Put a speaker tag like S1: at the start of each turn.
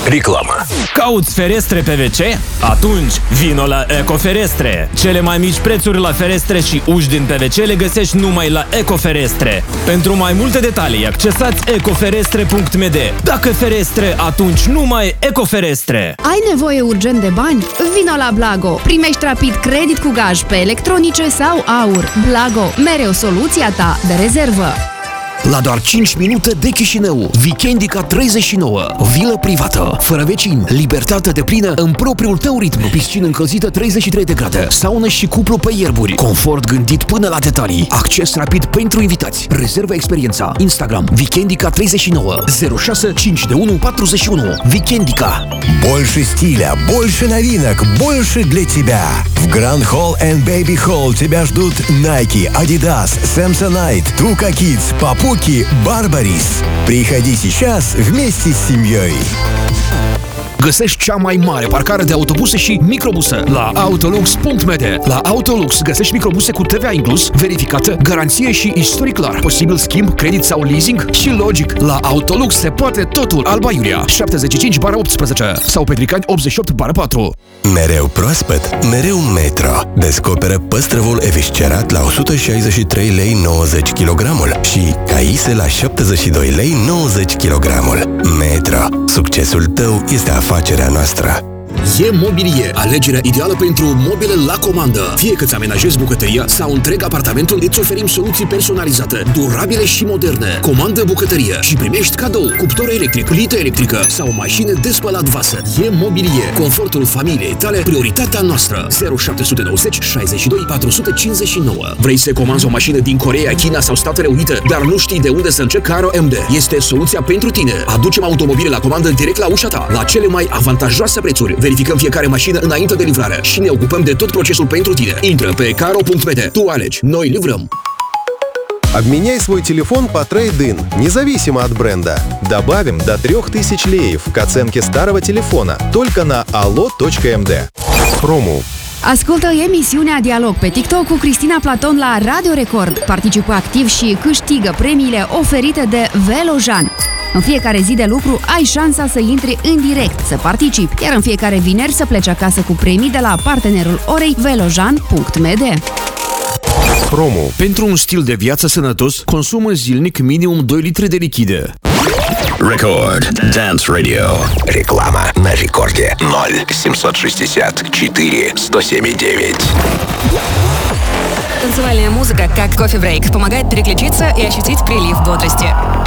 S1: Reclamă.
S2: Cauți ferestre PVC? Atunci vino la Ecoferestre. Cele mai mici prețuri la ferestre și uși din PVC le găsești numai la Ecoferestre. Pentru mai multe detalii, accesați ecoferestre.md. Dacă ferestre, atunci numai Ecoferestre.
S3: Ai nevoie urgent de bani? Vino la Blago. Primești rapid credit cu gaj pe electronice sau aur. Blago, mereu soluția ta de rezervă.
S4: La doar 5 minute de Chișinău, Weekendica 39, vilă privată, fără vecini, libertate deplină în propriul tău ritm, piscină încălzită 33 de grade, saună și cuplu pe ierburi, confort gândit până la detalii, acces rapid pentru invitați, rezervă experiența, Instagram, Weekendica 39, 06 521 41, Weekendica.
S5: Больше стиля, больше новинок, больше для тебя. В Grand Hall and Baby Hall тебя ждут Nike, Adidas, Samsonite, Tuca Kids, Papuki, Barbaris. Приходи сейчас вместе с семьей.
S4: Găsești cea mai mare parcare de autobuse și microbuse la Autolux.md. La Autolux găsești microbuse cu TVA inclus, verificată, garanție și istoric clar, posibil schimb, credit sau leasing și logic. La Autolux se poate totul. Alba Iulia 75/18 sau Petricani 88/4.
S5: Mereu proaspăt, mereu Metro. Descoperă păstrăvul eviscerat la 163 lei 90 kg și caise la 72 lei 90 kg. Metro. Succesul tău este afacerea noastră.
S4: E Mobilie, alegerea ideală pentru mobile la comandă. Fie că ți amenajezi bucătăria sau întreg apartamentul, îți oferim soluții personalizate, durabile și moderne. Comandă bucătărie și primești cadou cuptor electric, plită electrică sau o mașină de spălat vase. E Mobilie, confortul familiei tale, prioritatea noastră. 0790 62 459. Vrei să comanzi o mașină din Coreea, China sau Statele Unite, dar nu știi de unde să începi? Caro MD este soluția pentru tine. Aducem automobile la comandă direct la ușa ta, la cele mai avantajoase prețuri. Verificăm fiecare mașină înainte de livrare și ne ocupăm de tot procesul pentru tine. Intră pe caro.md. Tu alegi. Noi livrăm.
S6: Обменяй свой телефон по трейд-ин, независимо от бренда. Добавим до 3000 леев к оценке старого телефона только на allo.md. Promo.
S3: Ascultă emisiunea Dialog pe TikTok cu Cristina Platon la Radio Record. Participă activ și câștigă premiile oferite de Velojan. În fiecare zi de lucru ai șansa să intri în direct, să participi, iar în fiecare vineri să pleci acasă cu premii de la partenerul orei velojan.md.
S6: Promo.
S4: Pentru un stil de viață sănătos, consumă zilnic minimum 2 litri de lichide.
S1: Record Dance Radio. Реклама на рекорде 0764 107 9.
S7: Танцевальная музыка, как кофе-брейк, помогает переключиться и ощутить прилив бодрости.